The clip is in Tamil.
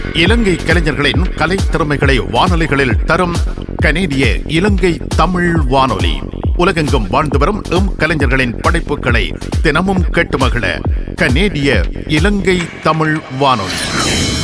இலங்கை கலைஞர்களின் கலைத்திறமைகளை வானொலிகளில் தரும் கனேடிய இலங்கை தமிழ் வானொலி. உலகெங்கும் வாழ்ந்து வரும் கலைஞர்களின் படைப்புகளை தினமும் கேட்டு மகிழ கனேடிய இலங்கை தமிழ் வானொலி.